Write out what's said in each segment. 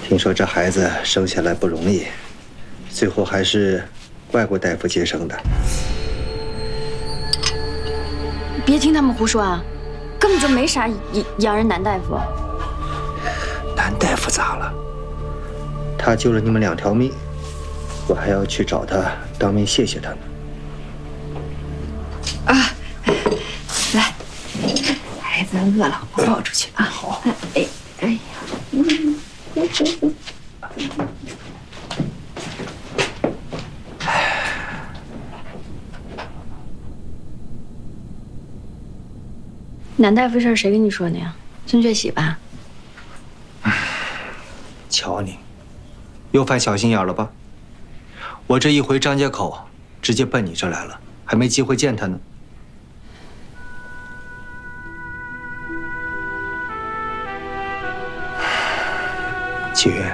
听说这孩子生下来不容易，最后还是外国大夫接生的。 别听他们胡说啊，根本就没啥洋人男大夫。 男大夫咋了？他救了你们2条命，我还要去找他当面谢谢他呢。 啊，来，孩子饿了，我抱出去啊。 好。 哎呀， 男大夫事儿谁跟你说的呀？孙雀喜吧？ 瞧你，又犯小心眼了吧？我这一回张家口，直接奔你这来了，还没机会见他呢。启云，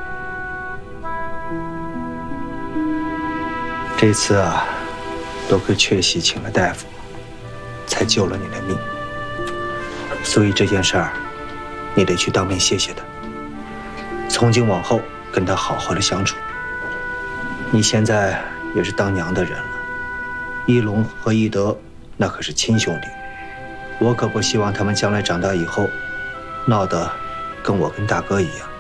这次啊，多亏雀喜请了大夫，才救了你的命。所以这件事儿，你得去当面谢谢他。从今往后，跟他好好的相处。你现在也是当娘的人了，一龙和一德那可是亲兄弟，我可不希望他们将来长大以后，闹得跟我跟大哥一样。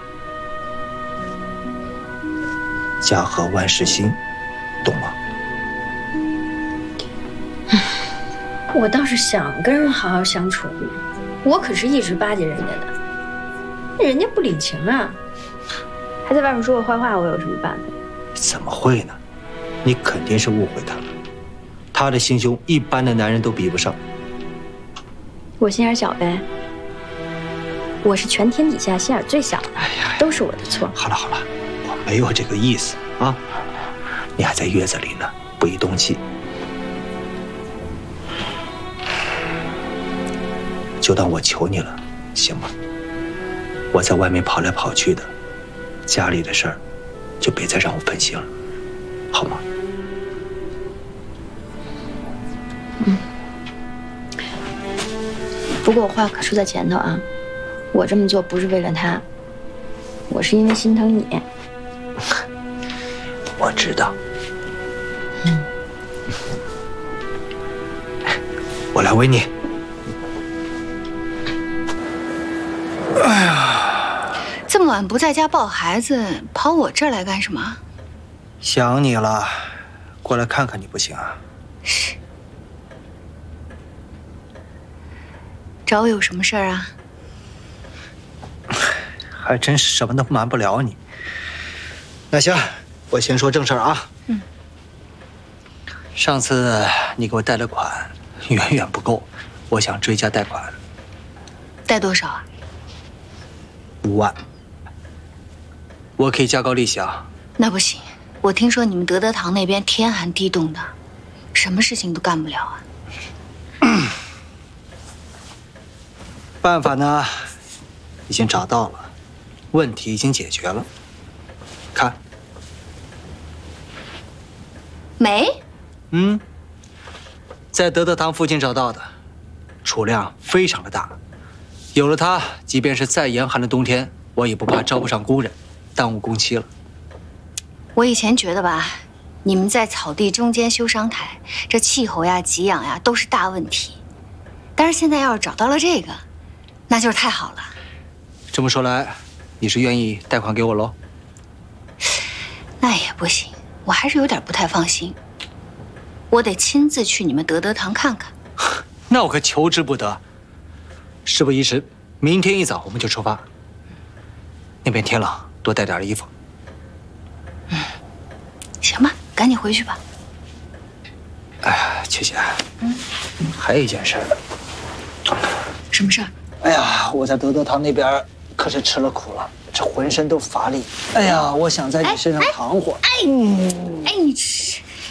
家和万事兴，懂吗？ 我倒是想跟人好好相处，我可是一直巴结人家的，人家不领情啊，还在外面说我坏话，我有什么办法？ 怎么会呢？你肯定是误会他了。他的心胸，一般的男人都比不上。 我心眼小呗，我是全天底下心眼最小的，都是我的错。 好了好了，我没有这个意思啊。你还在月子里呢，不宜动气。就当我求你了，行吗？我在外面跑来跑去的，家里的事儿就别再让我分心了，好吗？ 不过我话可说在前头啊，我这么做不是为了他，我是因为心疼你。 我知道。我来喂你。 哎呀，这么晚不在家抱孩子，跑我这儿来干什么？ 想你了，过来看看你不行啊？ 是。找我有什么事儿啊？ 还真是什么都瞒不了你。那行，我先说正事儿啊。上次你给我贷的款远远不够，我想追加贷款。 贷多少啊 ？5万。我可以加高利息啊。 那不行，我听说你们德德堂那边天寒地冻的，什么事情都干不了啊。 办法呢，已经找到了，问题已经解决了。看， 煤？ 在德德堂附近找到的，储量非常的大。有了它，即便是再严寒的冬天，我也不怕招不上工人，耽误工期了。 我以前觉得吧，你们在草地中间修商台，这气候呀、给养呀都是大问题。但是现在要是找到了这个，那就是太好了。 这么说来，你是愿意贷款给我喽？ 那也不行，我还是有点不太放心。我得亲自去你们德德堂看看。 那我可求之不得。事不宜迟，明天一早我们就出发。那边天冷，多带点衣服。 行吧，赶紧回去吧。 哎呀，秋姐，还有一件事。 什么事儿？ 哎呀，我在德德堂那边可是吃了苦了，这浑身都乏力。哎呀，我想在你身上躺会儿。 你吃。